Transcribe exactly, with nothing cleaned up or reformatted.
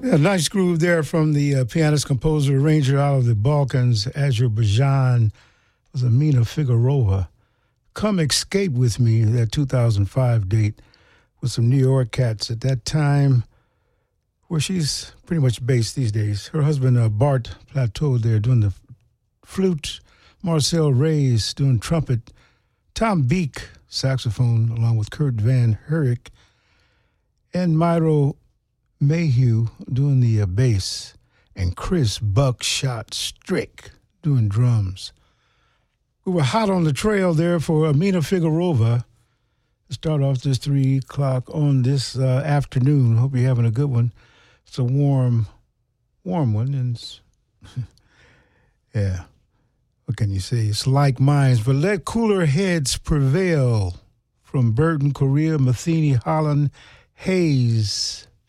A nice groove there from the uh, pianist, composer, arranger out of the Balkans, Azerbaijan, was Amina Figurova. Come Escape With Me, that two thousand five date, with some New York cats at that time, where she's pretty much based these days. Her husband, uh, Bart Plateau, there doing the flute, Marcel Reyes doing trumpet, Tom Beek, saxophone, along with Kurt Van Herrick, and Myro Mayhew doing the uh, bass, and Chris Buckshot Strick doing drums. We were hot on the trail there for Amina Figurova to start off this three o'clock on this uh, afternoon. Hope you're having a good one. It's a warm, warm one, and it's yeah, what can you say? It's like minds, but let cooler heads prevail. From Burton, Korea, Matheny, Holland, Hayes.